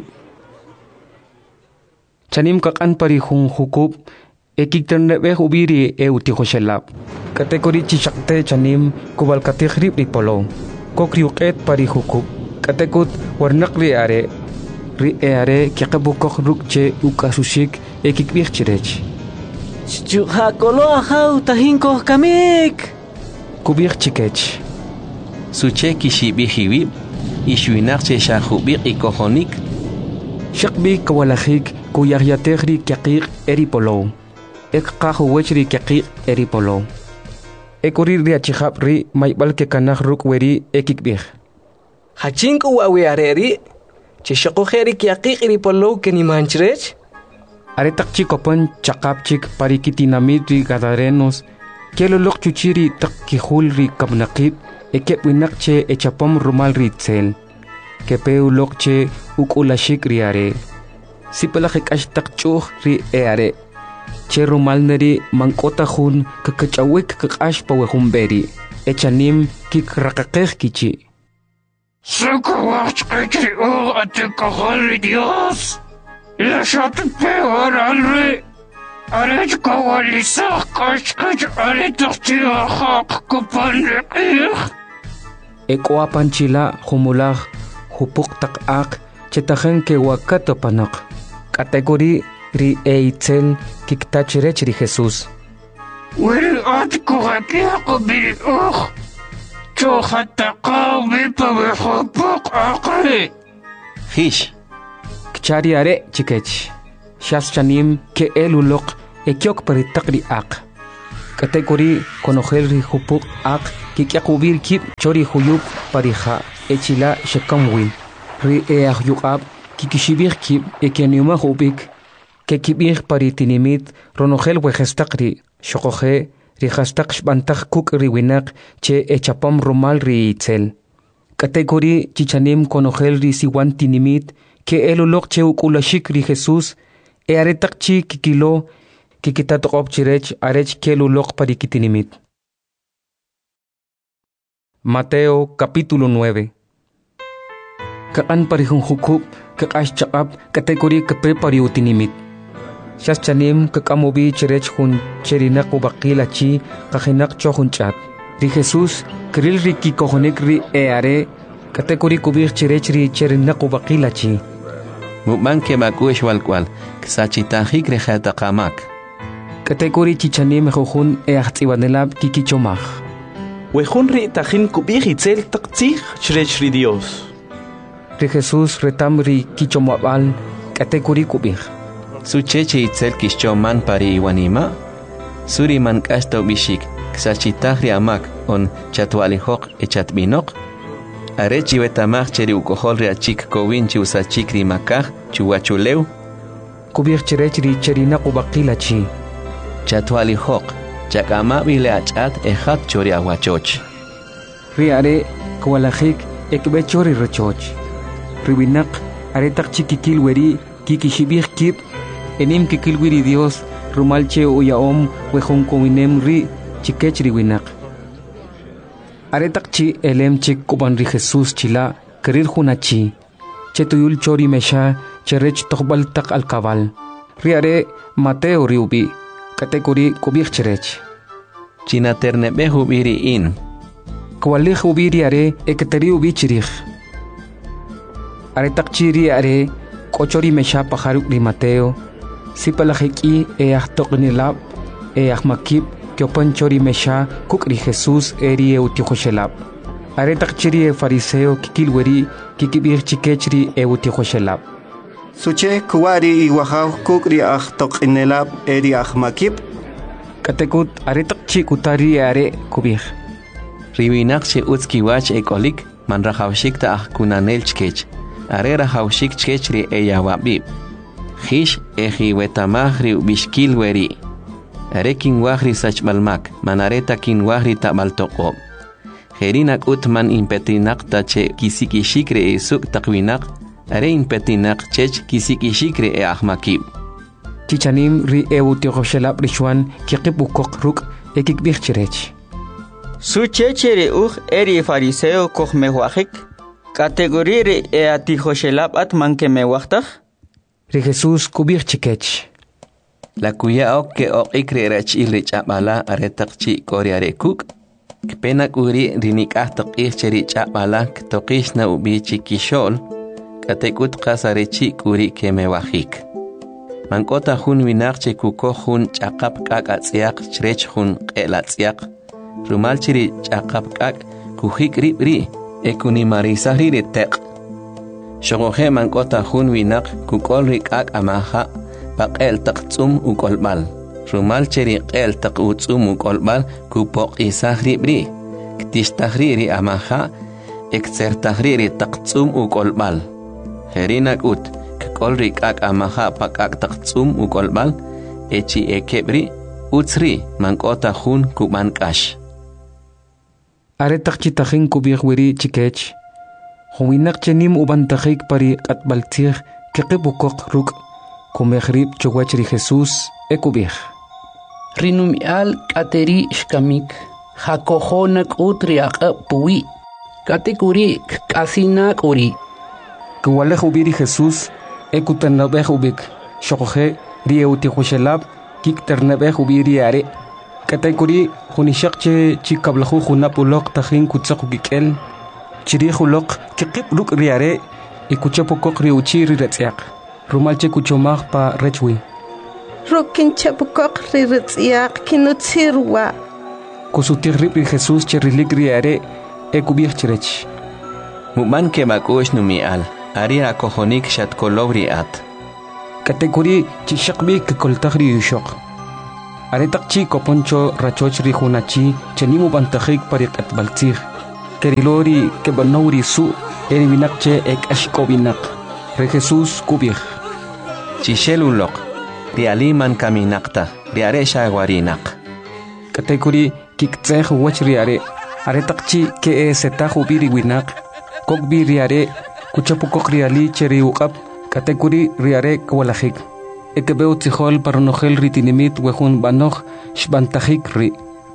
Chanim kakan pari hun hukub ekik ternebech ubiri eutikoshelab. Kategori chishakte chanim kubal kategrib ri polo. Kokriuket pari hukub. Katekut warnak ri are. Ri are kiakabukok rukche ukasushik ekikbich chirech. Chukakolo ahau tahinko kamik. Kubich chikech. Suche kishibihiwib. Ishwinak che shahubik ikohonik. Shakbi kawalajik kuyahyatehri kiakik eri polo. Ek kahuwechri kiakik eri polo. Ekuri ri achihab ri maibal ke kanah rukweri ekikbich. Hachinku wawiareri chishakojeri kiakik eri polo ke ni manchrech. Aretak chikopan chakapchik parikitinamid ri gadarenos. Kielolok chuchiri tak kihul ri kabnakib. Ekep winak che echapom rumal ri tzel. Kepeu lok che ukulashik ri are. Sipalajik ashtak chuh ri eare. Che rumal neri mankota hun kakachawik kakash pawehumberi. Echanim kik rakakeh kichi. Sukawach kikri o atikahol Dios. Lashat peor alre. Arech kawalisach kashkach alitachti ahak kupanrikih. Ekwa panchila humulaj hupuk tak ak chetajen ke wakato panak. Kategori ri eitzel kiktachirech ri Jesus. Wiri at kuhakiako bil uh. Chohatakaw bipawihupuk akri. Hish. Kchari are chikech. shas chanim ke elulok ekyok paritak ri ak. Kategori konogel ri hupuk ak kikyakubir kip chori huyup pariha echila shekamwin. Ri eah yukab kikishibir kip ekyanyuma hubik ke kibir paritinimit ronogel wejestakri shokoje ri hastak shbantak kuk ri winak che echapam romal ri itzel. Kategori chichanim konogel ri siwan tinimit ke elulok che ukulashik ri Jesus e aretak chi kikilo kikitatok chirech arech ke elulok parikitinimit. Mateo capítulo nueve. Kaan parihung hukup kakash chakap kategori kape pariutinimit. Shas chanim kakamobi chirech hun cherinak ubakila chi kahinak chohun chat. Ri Jesus kril ri kikohonik ri e are kategori kubir chirech ri cherinak ubakila chi. Mukman ke makush walkwal ksachitahik rejata kamak. Kategori chichanim hujun e achtiwanelab kikichomach. Wejun ri tajin kubir itzel taktzich chrech ri Dios. Ri Jesus retam ri kichomabal kategori kubir. Su cheche itzel kishchoman pari iwanima. Suri man kasto bishik ksachitahri amak on chatwalihok echatbinok. Arechi betamach cheri ukohol ri achik kowinchi usachik ri makaj chuwachuleu. Kubir cherech ri cherina kubakila chi. Chatwalihok chakama bile achat ejat chori awachoch. Ri are kwalajik ekbe chori rechoch. Ribinak aretak chikikil weri kikishibir kip enim kikil wiri Dios rumalche uyaom wejun kowinem ri chikech ribinak. Aretak chi elem chik kuban ri Jesus chila kerir hunachi chetuyul chori mesha cherech tokbal tak al kabal. Ri are Mateo riubi kategori kubir cherech. China ternebe hubiri in. Kwalih hubiri are eketeri ubi chirich. Aretak chiri are kochori mesha pajaruk ri Mateo. Sipalajiki e ahtoknilab e ahmakib kyopan chori mesha kuk ri Jesus eri e utihoshelab. Aretak chiri e fariseo kikilweri kikibir chikechri e utihoshelab. Suche kuwari iwahaw kuk ri ahtoknilab eri ahmakib. Katekut aretak chi kutari are kubir. Ribinak che utskiwach ekolik man rahawshik ta ahkunanel chkech. Are rahawshik chkechri e yawabib. Hish eji wetamahri bishkil weri. Arekin wahri sachmalmak manareta kin wahri tabaltoqob. Herinak utman impetinak tache kisikishikre e suk takwinak. Are impetinak chech kisikishikre e ahmakib. Chichanim ri e utihoshelab rishwan kikib ukok ruk e kikbir chirech. Su chechere uj eri fariseo koch mewahik. Kategori ri e atihoshelab at manke mewachtak. Ri Jesus kubir chikech. La kuya ok ke ok ikre rach ilrich abala aretak chi koriare kuk. Kpenak uri rinik ahtak icheri abala ktokish na ubi chikishol. Katekut kasare chi kuri ke mewahik. Mankota hun winak che kuko hun chakap kak atziak chrech hun qelatsiak. Rumal chiri chakap kak kuhik ribri ekuni marisahri retek. Shogohe mankota hun winak kukol rikak amaha baqel taqtsum ukolbal. Rumal chiri qel taqutsum ukolbal kupok isahri bri. Ktishtahriri amaha eksertahriri taqtsum ukolbal. Herinak ut kol rikak amaha pakak taqtsum ukolbal echi ekebri utsri mankota hun kubankash. Aretak chitahin kubir wiri chikech. Huwinak chenim ubantakik pari atbaltir kekibukok ruk kumehrib chowachri Jesus ekubir. Rinumial kateri shkamik hakohonak utriak puwi katekuri kasinak uri. Kuwaleh ubiri Jesus ekuternabeh ubik shokohe rieuti hushelab kik ternabeh ubiri are. Kategori hunishak che chikablahu hunapulok tahin kutsaku gikel. Chiri hulok kikip luk riare ikuchapukok riuchi riretsiak. Rumal che kuchomag pa rechwi. Rukin chapukok riretsiak kinutsirwa. Kusutir rip Jesus cherilik riare ekubir chirech. Muman ke makush numial. Ari akohonik shat kolobri at. Katekuri chishakbi kikoltagri yushok. Aretakchi koponcho rachochri hunachi chanimu bantajik parik atbaltzig. Kerilori kebanori su eri winakche ek ashkobinak. Re Jesús kubig. Chishelulok. Rialiman kaminakta. Riare shagwarinak. Katekuri kiktzeh wach riare. Aretakchi ke e setahu biri winak. Kokbi riare kuchapukok riali cheri uqap. Katekuri riare kwalajik. Ekebeu tzihol paronogel ritinimit wehun banoj shbantajik ri.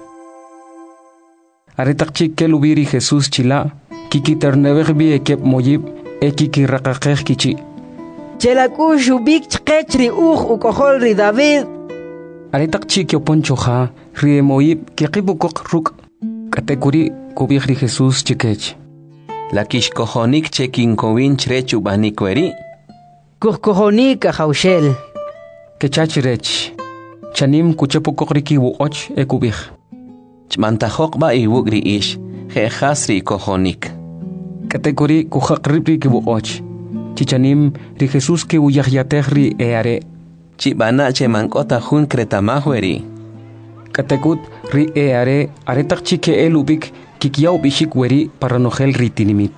Aretakchi kelubiri Jesús chila. Kiki ternebegbi ekep moyib ekiki rakakej kichi. Chelakush ubik chkechri uj ukohol ri David. Aretakchi kioponchoja rie moyib kikibukok ruk. Katekuri kubigri Jesús chikech. La kishkohonik chekinkowin chrechu banikweri. Kuhkohonik ajaushel. Kechachirech. Chanim kuchepukokri wuoch ekubig. Chmantajok ba iwugri ish. Jehasri kohonik. Katekuri kujakribri wuoch. Chichanim ri Jesús ki uyahyatehri eare. Chibana chemankota hun kretamahweri. Katekut ri eare aretak chike elubik kikiau bishik weri paranogel ritinimit.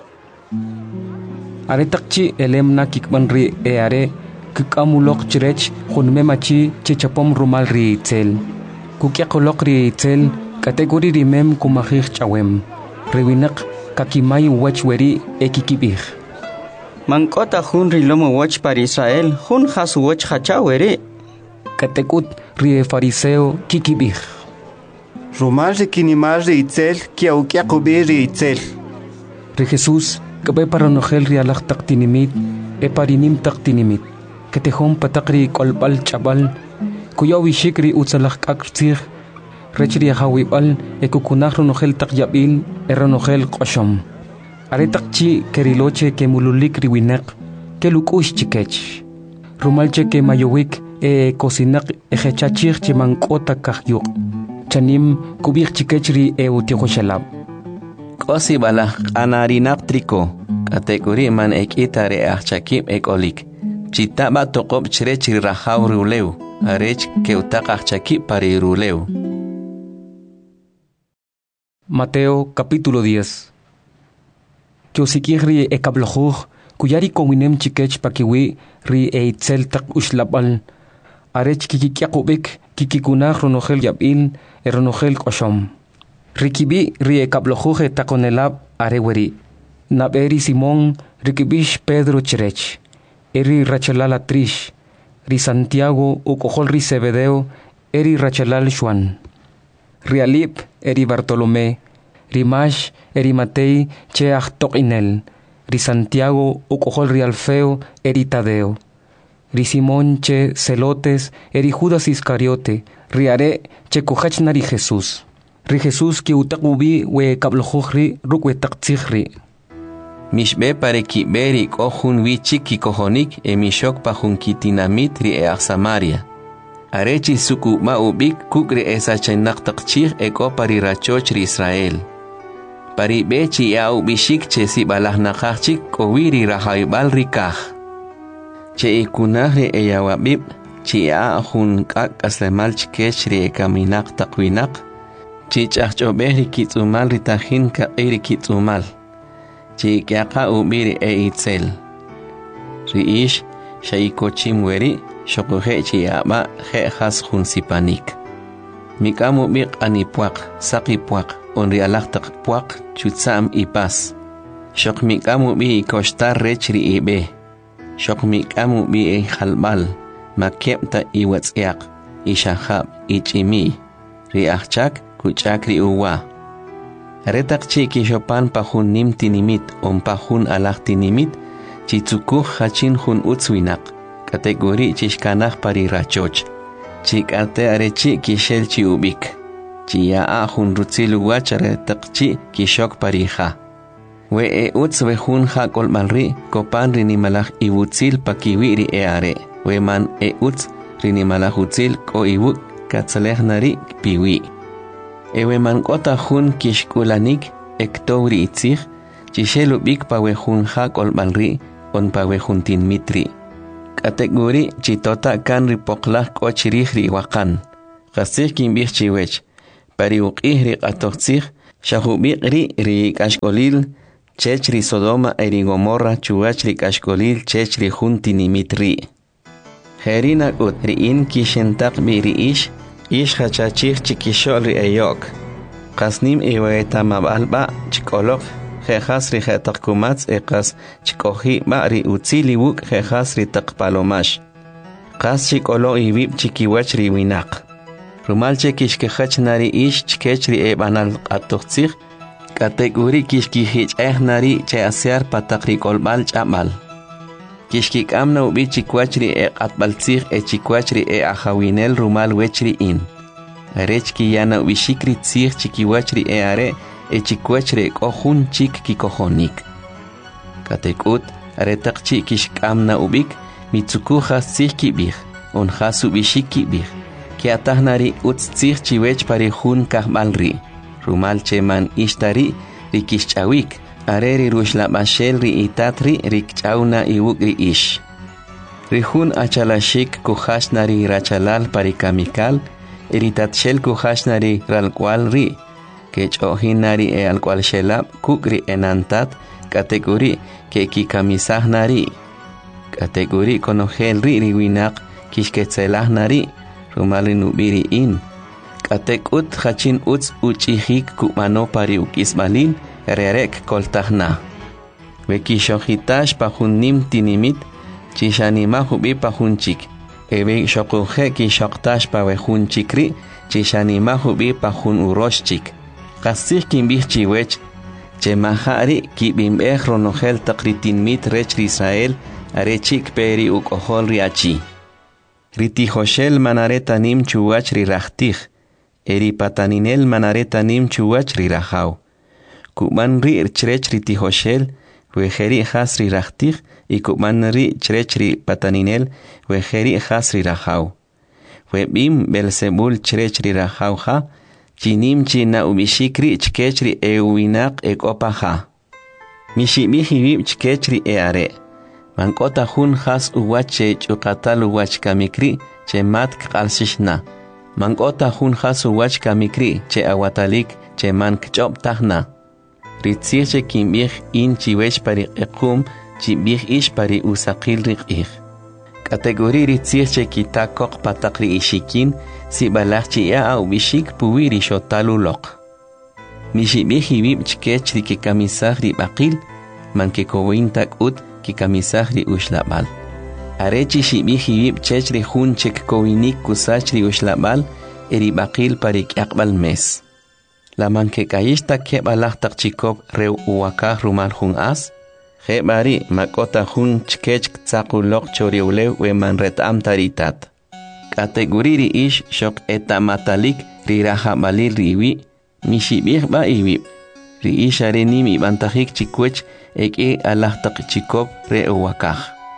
Aretak chi elemna kikman ri eare kikamulok chirech hunmemachi chichapom rumal ri itzel. Kukiakolok ri itzel kategori rimem kumahich chawem. Rewinak kakimay wach weri ekikibih. Mankota hun rilomo wach para Israel hun has wach hachawere. Katekut rie fariseo kikibih. Rumal ri kinimal ri itzel kiaukiakubi ri itzel. Ri Jesús kabe paranogel ri alak taktinimit e parinim taktinimit. Ketehom patakri kolbal chabal kuyaw ishikri utsalak kaktsir. Rechri hawibal e kukunah ronogel takyabil e ronogel koshom. Aretakchi keriloche ke mululik riwinek ke lukush chikech. Rumalche ke mayowik e kosinak e hechachir che mankota kahyuk. Chanim kubik chikechri e utihoshalab. Kosi bala anarinak triko. Kategori man ek itare achakip ek olik. Chitaba tokob chirechri rahaw ruleu. Arech ke utak achakip pari ruleu. Mateo capítulo diez. Que osikiri e kablojuj, kuyari kowinem chikech pakiwi ri e itzel tak ushlabal. Arech kikikiakubik, kikikunah ronogel yabil, e ronogel koshom. Rikibi ri e kablojuj e takonelab areweri. Naberi Simón, rikibish Pedro chirech. Eri rachalal atrish. Ri Santiago ukohol ri Zebedeo, eri rachalal Juan. Rialip eri Bartolomé. Rimash eri Matei che achtok inel. Ri Santiago ukohol ri Alfeo eri Tadeo. Ri Simón che Celotes eri Judas Iscariote. Riare che kuhachnari Jesús. Ri Jesús ki utakubi we kablojuhri rukwe taktzihri. Mishbe pare ki beri kohun wichik ki kohonik e mishok pa hun kitinamit ri e Samaria. Arechi suku ma ubik kukri esa chenak takchih eko pari rachoch ri Israel. Pari bechi ya ubishik che si balah nakachik kowiri rahaibal rikah. Che ikunah ri e yawabib, chi ya hun kak aslemal chikech ri e kaminak takwinak. Chi chachobeh ri kitzumal ri tahin ka iri kitzumal. Chi kiaka ubiri e itzel. Ri ish shaikochim weri. Shokuhe chi aba he has hun sipanik. Mikamu bik anipuak, sakipuak, onri alaktak puak, chutsam ipas. Shok mikamu bi ikostar rechri ibe. Shok mikamu bi e halbal, makepta iwatsiak, ishahab, ichimi. Riachchak, kuchakri uwa. Retak chi kishopan pahun nim tinimit, on pahun alak tinimit, chitsukuh hachin hun utswinak. Kategori chishkanah pari rachoch. Chikarte arechi kishel chi ubik. Chia ahun rutzilu wachare takchi kishok parija. We e uts we hun ha kolmalri kopan rinimalach iwutzil pakiwiri e are. We man e uts rinimalach utzil ko iwuk katsaleh nari piwi. E we man kota hun kishkulanik ektowri itzich. Chishel ubik pa we hun ha kolmalri on pa we hun tin mitri. Kategori chitota kan ripoklah kochirih ri wakan. Qasih kimbih chiwech. Pari uqih ri qatoqsih shahubiq ri ri kashkolil chech ri Sodoma eri Gomorra chuach ri kashkolil chech ri juntinimit ri. Herina ut ri in kishentak bi ri ish ish hachachih chikishol ri eyok. Qasnim iweta mabalba chikolok Jejas ri jetak kumats ekas chikohi ba ri utzili wuk jejas ri tak palomash. Kas chikolo ibib chikiwach ri winak. Rumal chekishkehach nari ish chkech ri ebanal atoxtzig. Kategori kishkihich eh nari che asear patak ri kolbal chamal. Kishkik amna ubi chikwach ri e atbaltzig e chikwach ri e ahawinel rumal wech ri in. Arech ki yana ubi shikri tzig chikiwach ri e are e chikwachre kohun chik kikohonik. Katekut aretak chik kishkamna ubik mitsuku has sich kibich on hasu bishik kibich. Ki atahnari utz sich chiwech pari hun kahmalri. Rumal cheman ishtari rikishchawik. Areri rushla bashel ri itatri rikchauna iwuk ri ish. Rihun achalashik kuhashnari rachalal pari kamikal. Iritatshel kuhashnari ralkwal ri. Que chohinari e al cual shelab kukri enantat kategori que kikamisah nari kategori konogel ri riwinak kishketzelah nari rumali nubiri in katekut hachin uts uchihik kumano pari ukisbalin rerek koltahna vekishohitash pahunim tinimit chishanima hubi pahunchik ebe shokuhe kishoktash pavehunchikri chishanima hubi pahun uroshchik Qasih kimbih chiwech, che mahari kibimbeh ronogel takritin mit rech Israel, arechik peri ukohol riachi. Ritihoshel manaretanim chuwach rirachtig, eri pataninel manaretanim chuwach rirahau. Kuman ri chrech ritihoshel, wejeri has rirachtig, y kuman ri chrech ri pataninel, wejeri has rirahau. Webim Belzebul chrech rirahau ha, Chinim china ubishikri chkechri e uinak e kopaha. Mishibihibib chkechri e are. Mankota hun has uwache chukatal uwach kamikri che mat kalsishna. Mankota hun has uwach kamikri che awatalik che mank chop tahna. Ritzirche kimbih in chiwech pari ekum chibih ish pari usakil rik. Kategori ritzirche kitakok patakri ishikin si balachchi ya au bishik puwiri shotalulok. Mishibihibib chkech ri kikamisah ri bakil, man kikowintak ut kikamisah ri ushlabal. Arechi shibihibib chech ri hun chek kowinik kusach ri ushlabal, eri bakil parik yakbal mes. La man kekayishta kebalachtak chikop reu uwakah rumal hun as, Hebari makota hun chkech tsakulok choriulew we manretam taritat. Kategori ish shok etamatalik rirahamalil riwi, mishibih ba iwi. Ri ish arenimi bantahik chikwech ek e alahtak chikop re uwakah.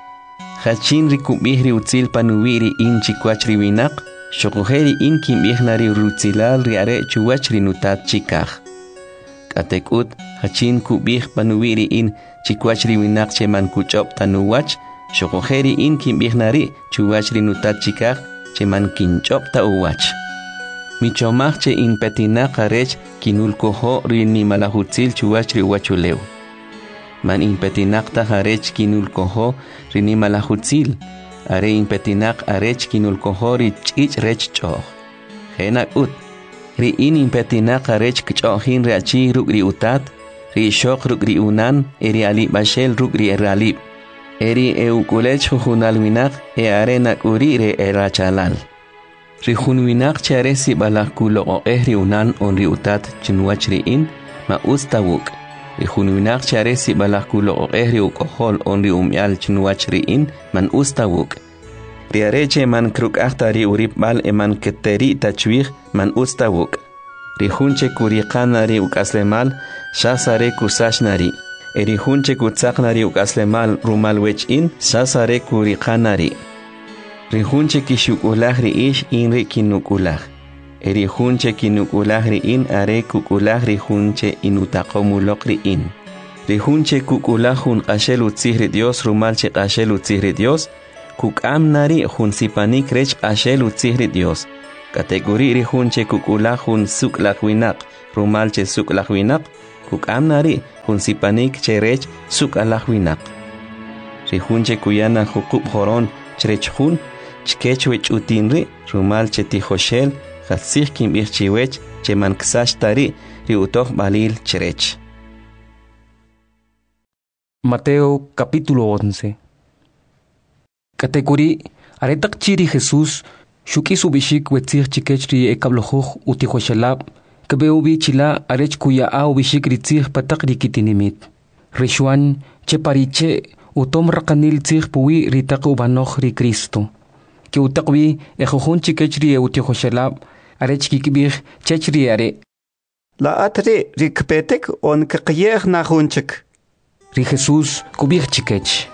Hachin rikubih riutzil panuwi ri in chikwach riwinak, shokuheri in kimbih nari rutzilal riare chuwach rinutat chikah. Katekut hachin kubih panuwi ri in chikwach riwinak cheman kuchop tanuwach, shokuheri in kimbih nari chuwach rinutat chikah, cheman kinchop ta uwach. Michomach che in petina karech kinul koho rini malahutzil chuwach riwachulew. Man in petinak ta harech kinul koho rini malahutzil. Are in petinak arech kinul koho ri chich rech choh. Henak ut. Ri in in petinak arech kchohin reachi ruk ri utat. Ri shok ruk ri unan eri alib bashel ruk ri eralib. Eri eukulech hujunal winak e arenak uri re erachalal. Rihun winak chare si balak kulo o ehri unan on ri utat chinwach ri in ma ustawuk. Rihun winak chare si balak kulo o ehri ukohol on ri umyal chinwach ri in man ustawuk. Ri areche man kruk ahtari urip bal e man keteri tachwih man ustawuk. Rihunche kuriqana ri ukaslemal shasare kusashnari. Eri hunche kutsaknari ukaslemal rumal wech in shasare kuriqanari. Rihunche kishukulah ri ish in ri kinukulah. Eri hunche kinukulah ri in are kukulah ri hunche inutakomulok ri in. Rihunche kukulah hun qashel utzih ri Dios rumal che qashel utzih ri Dios. kukam nari hun sipanik rech ashel utzihri Dios. Kategori ri hun che kukula hun suklak winak, rumal che suklak winak, kukam nari hun sipanik che rech sukalak winak. Ri hun che kuyana hukub horon chrech hun, chkech wech utinri, rumal che tijoshel, khatsih kim irchiwech, che manksash tari, ri utoh balil cherech. Mateo capítulo once. Categorí aretak chiri Jesús shuki subishik wetzir chikechri ekablojuj utihoshalab kebeubi chila arech kuya a ubishik ritzir patak rikitinimit. Rishwan chepariche utom rakanil tzir puwi ritak ubanoch ri Cristo. Que utakwi ejojun chikechri utihoshalab arech kikibir chechri are. La atre rikpetek on kakyer na hunchik. Ri Jesús kubir chikech.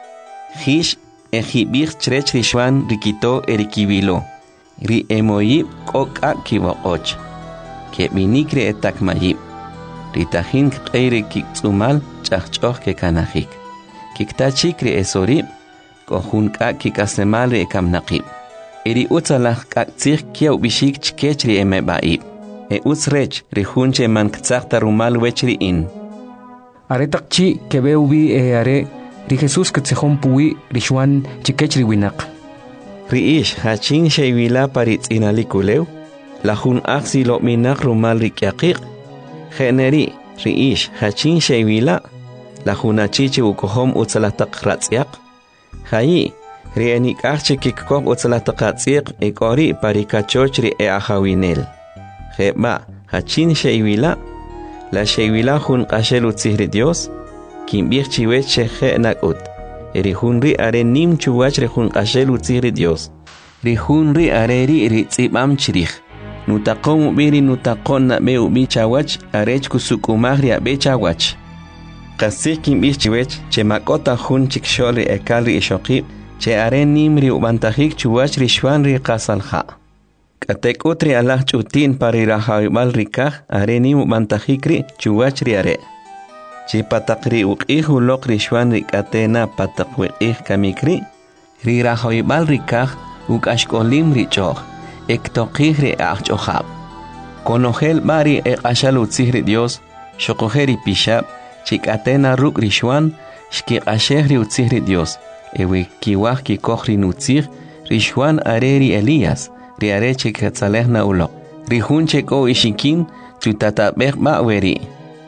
Hish ejibir chrech rishwan rikito erikibilo. Ri emoyib koka kiboch. Ke minikre etak mayib. Ritahin kere kiksumal chachchoch ke kanahik. Kiktachikre esorib kohun ka kikasemal re kamnaqib. Eri utsalach kaktsir kiau bishik chkechri emebaib. E utsrech rihunche man ktsakta rumal wechri in. Aretak chi kebeubi e are ri Jesús katsehon puwi rishwan chikechri winak. Riish hachin sheywila paritz inalikuleu, lahun aksi lo minak rumal rikyakik. Generi riish hachin sheywila, lahun achichi ukohom utsalatak ratsyak. Hayi rienik arche kikkoh utsalatak ratsyak ekori parikachochri e ahawinel. Heba hachin sheywila, la sheywila hun qashel utzihri Dios, kim bir chiwech shehe nakut. Eri hunri are nim chuwach re hun qashel utzihri Dios. Ri hunri are ri ri tzibam chirich. Nutaqom ubiri nutaqon na be ubi chawach arech kusukumahri abe chawach. Qasih kim bir chiwech che makota hun chikshol ri ekal ri ishokib che are nim ri ubantahik chuwach ri shwan ri qasalha. Katek utri Allah chutin pari rahawibal rikah are nim ubantahikri chuwach ri are. Chi patakri uqih ulok rishwan rikatena patakwiqih kamikri, ri rahoibal rikah ukashkolim richoch, ektoqih ri achchohab. Konogel bari ekashal utzihri Dios, shokoheri pishab, chikatena ruk rishwan, shkikasheh ri utzihri Dios, ewe kiwah kikoh ri nutzih, rishwan areri Elias, ri are chikatzalehna ulok, ri hun cheko ishikin, chutatabek baweri.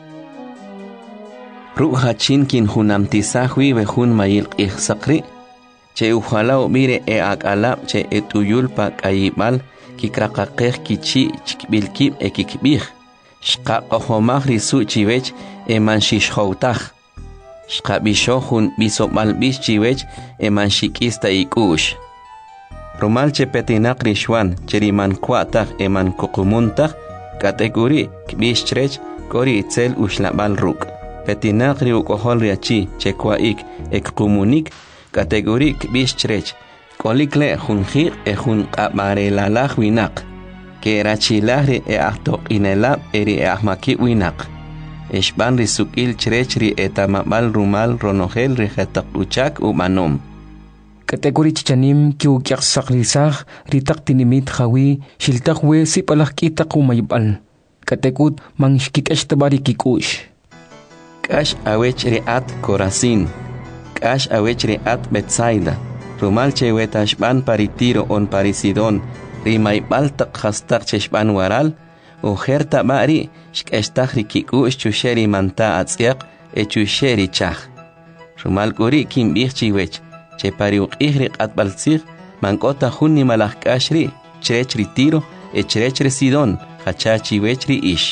Ruk hachin kin hunam tisahwi ve hun mayil qihsaqri che uhala mire e akala che etuyul pa kayibal kikraqaqeh kichi chikbilkib e kikbih shqa qahomah risu chiwech e manshish khawtah shqa bisho hun bisomal bish chiwech e manshikista ikush romal che petinaq rishwan cheriman kwatah e man kuqumuntah kategori kbish chrech kori itzel ushlabal ruk Petinakri ukohol riachi chekwaik ek kumunik kategorik bischrech kolikle junjir e jun qabarelalaj winak ke rachilahri e ahtok inelab eri e ahmaki winak eshban risukil chrechri etamabal rumal ronogel rijetak uchak umanom kategori chichanim kiu kiaqsaqlisaj ritak tinimit jawi shiltak we sipalaj kitak umayibal katekut manshkikashtabari kikush Kash awech riat Corazín, Kash awech riat Betsaida, Rumal chewetashban paritiro on Parisidon, Rimaibal tak hastak cheshban waral, Ujerta bari, shkestak rikiku chusheri manta atziak, e chusheri chach. Rumal kuri kim birchiwech, che pariuk ihrik at balzir, mankota hunni malach kashri, chrech ritiro, e chrech residon, hachachi wechri ish.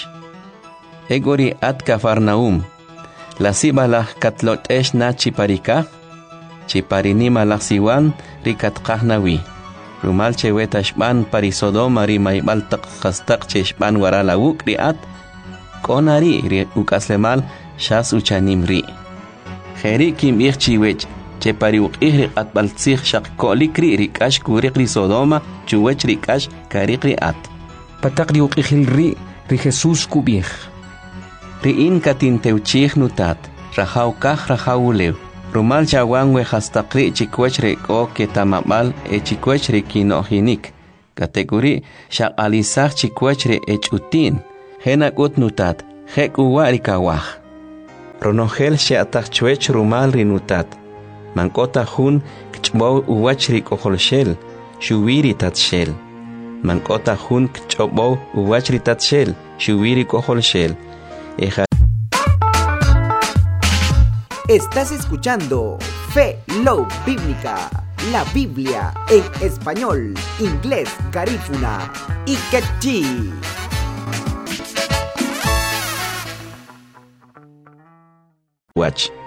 Egori at Cafarnaum. La sibala katlot esh na chiparika, chiparinima la siwan rikat kahnawi. Rumal chewetashban parisodoma rimaibal tak hastak cheshban warala uk riat, konari ri ukaslemal shas uchanim ri. Jeri kim irchiwech, chepari uk ihri at baltzih shak kolikri rikash kurik ri sodoma, chuwech rikash karik riat. Patak ri uk ihil ri, ri Jesus kubih. Riin katin teuchih nutat, rahaw kah rahawulew, rumal chawan we hastaqri chikwechre ko ke tamabal e chikwechre kinohinik kategori shaqalisaq chikwechre echutin henak utnutat hek uwari kawaj ronogel sheataq chwech rumal rinutat mankota hun kchbo uwachri koholshel shuwiri tatshel mankota hun kchbo uwachri tatshel shuwiri koholshel. Estás escuchando Fe Love Bíblica, la Biblia en español, inglés, garífuna y quechí. Watch.